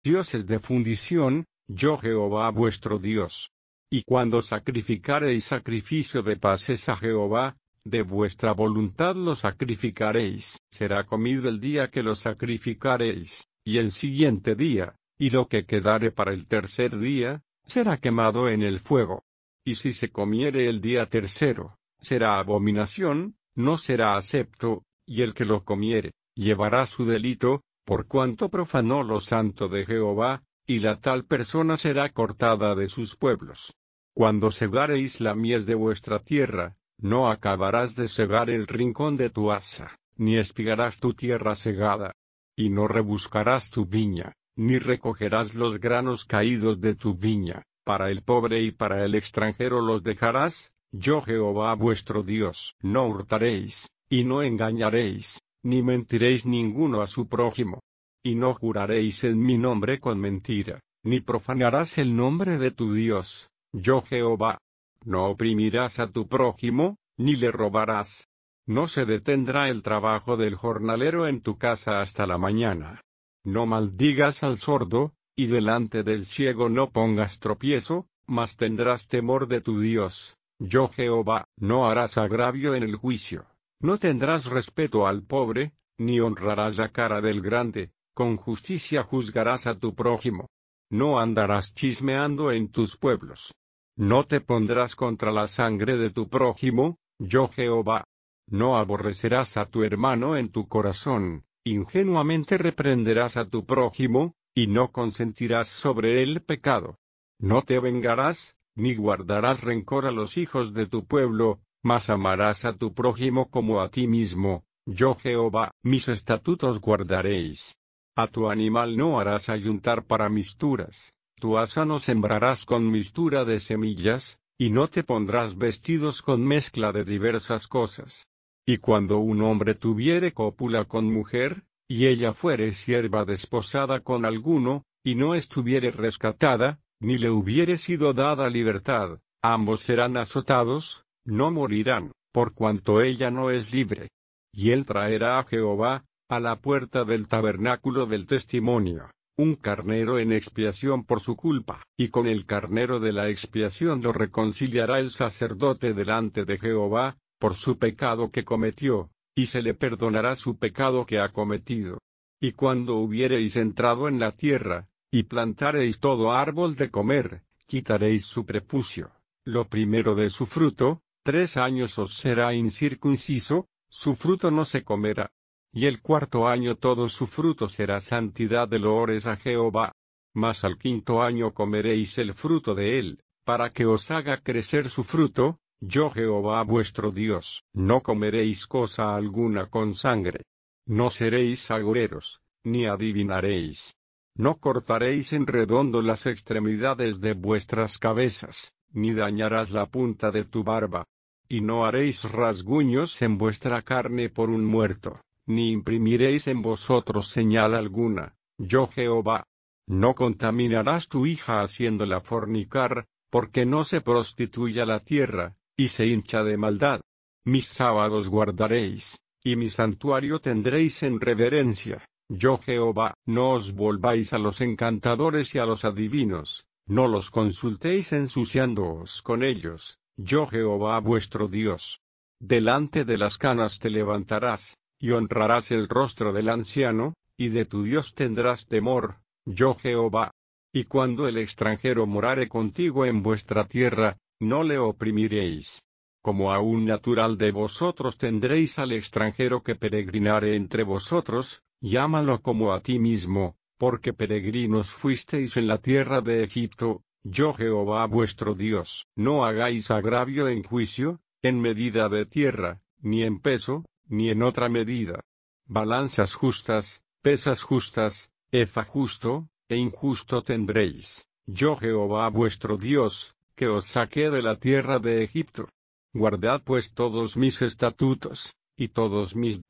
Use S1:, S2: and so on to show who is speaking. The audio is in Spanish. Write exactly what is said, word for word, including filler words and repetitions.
S1: dioses de fundición, yo Jehová vuestro Dios. Y cuando sacrificareis sacrificio de paces a Jehová, de vuestra voluntad lo sacrificaréis. Será comido el día que lo sacrificaréis, y el siguiente día, y lo que quedare para el tercer día, será quemado en el fuego. Y si se comiere el día tercero, será abominación, no será acepto, y el que lo comiere, llevará su delito, por cuanto profanó lo santo de Jehová, y la tal persona será cortada de sus pueblos. Cuando segareis la mies de vuestra tierra, no acabarás de segar el rincón de tu haza, ni espigarás tu tierra segada, y no rebuscarás tu viña, ni recogerás los granos caídos de tu viña, para el pobre y para el extranjero los dejarás, yo Jehová vuestro Dios. No hurtaréis, y no engañaréis, ni mentiréis ninguno a su prójimo. Y no juraréis en mi nombre con mentira, ni profanarás el nombre de tu Dios, yo Jehová. No oprimirás a tu prójimo, ni le robarás. No se detendrá el trabajo del jornalero en tu casa hasta la mañana. No maldigas al sordo, y delante del ciego no pongas tropiezo, mas tendrás temor de tu Dios, yo Jehová. No harás agravio en el juicio, no tendrás respeto al pobre, ni honrarás la cara del grande, con justicia juzgarás a tu prójimo. No andarás chismeando en tus pueblos. No te pondrás contra la sangre de tu prójimo, yo Jehová. No aborrecerás a tu hermano en tu corazón, ingenuamente reprenderás a tu prójimo, y no consentirás sobre él pecado. No te vengarás, ni guardarás rencor a los hijos de tu pueblo, mas amarás a tu prójimo como a ti mismo, yo Jehová. Mis estatutos guardaréis. A tu animal no harás ayuntar para misturas, tu asa no sembrarás con mistura de semillas, y no te pondrás vestidos con mezcla de diversas cosas. Y cuando un hombre tuviere cópula con mujer, y ella fuere sierva desposada con alguno, y no estuviere rescatada, ni le hubiere sido dada libertad, ambos serán azotados, no morirán, por cuanto ella no es libre. Y él traerá a Jehová, a la puerta del tabernáculo del testimonio, un carnero en expiación por su culpa, y con el carnero de la expiación lo reconciliará el sacerdote delante de Jehová, por su pecado que cometió, y se le perdonará su pecado que ha cometido. Y cuando hubiereis entrado en la tierra, y plantareis todo árbol de comer, quitaréis su prepucio, lo primero de su fruto, tres años os será incircunciso, su fruto no se comerá. Y el cuarto año todo su fruto será santidad de loores a Jehová. Mas al quinto año comeréis el fruto de él, para que os haga crecer su fruto, yo Jehová vuestro Dios. No comeréis cosa alguna con sangre. No seréis agoreros, ni adivinaréis. No cortaréis en redondo las extremidades de vuestras cabezas, ni dañarás la punta de tu barba. Y no haréis rasguños en vuestra carne por un muerto, ni imprimiréis en vosotros señal alguna, yo Jehová. No contaminarás tu hija haciéndola fornicar, porque no se prostituya la tierra, y se hincha de maldad. Mis sábados guardaréis, y mi santuario tendréis en reverencia, yo Jehová. No os volváis a los encantadores y a los adivinos, no los consultéis ensuciándoos con ellos, yo Jehová vuestro Dios. Delante de las canas te levantarás, y honrarás el rostro del anciano, y de tu Dios tendrás temor, yo Jehová. Y cuando el extranjero morare contigo en vuestra tierra, no le oprimiréis. Como a un natural de vosotros tendréis al extranjero que peregrinare entre vosotros, llámalo como a ti mismo, porque peregrinos fuisteis en la tierra de Egipto, yo Jehová vuestro Dios. No hagáis agravio en juicio, en medida de tierra, ni en peso, ni en otra medida. Balanzas justas, pesas justas, efa justo, e injusto tendréis, yo Jehová vuestro Dios, que os saqué de la tierra de Egipto. Guardad pues todos mis estatutos, y todos mis